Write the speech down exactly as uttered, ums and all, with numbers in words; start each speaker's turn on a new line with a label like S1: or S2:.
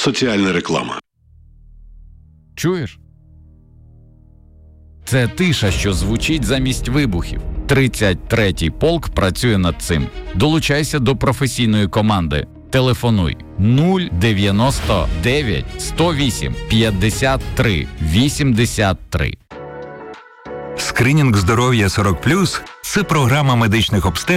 S1: Соціальна реклама.
S2: Чуєш? Це тиша, що звучить замість вибухів. тридцять третій полк працює над цим. Долучайся до професійної команди. Телефонуй нуль дев'яносто дев'ять сто вісім п'ятдесят три вісімдесят три.
S3: Скринінг здоров'я сорок плюс – це програма медичних обстежень